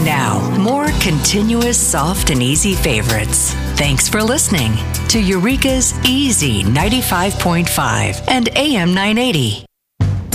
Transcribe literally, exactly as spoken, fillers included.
Now, more continuous, soft, and easy favorites. Thanks for listening to Eureka's Easy ninety-five point five and A M nine eighty.